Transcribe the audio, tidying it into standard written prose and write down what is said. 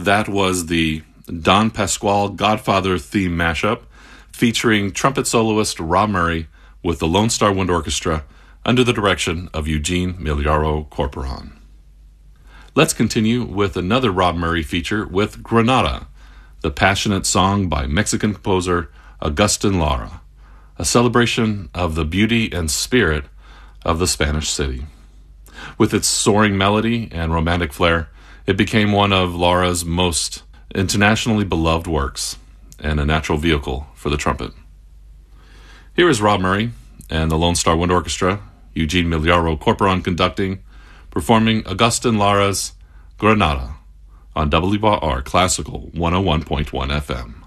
That was the Don Pasquale Godfather theme mashup featuring trumpet soloist Rob Murray with the Lone Star Wind Orchestra under the direction of Eugene Miliaro Corporon. Let's continue with another Rob Murray feature with Granada, the passionate song by Mexican composer Agustin Lara, a celebration of the beauty and spirit of the Spanish city. With its soaring melody and romantic flair, it became one of Lara's most internationally beloved works and a natural vehicle for the trumpet. Here is Rob Murray and the Lone Star Wind Orchestra, Eugene Miliaro Corporon conducting, performing Agustin Lara's Granada on WBR Classical 101.1 FM.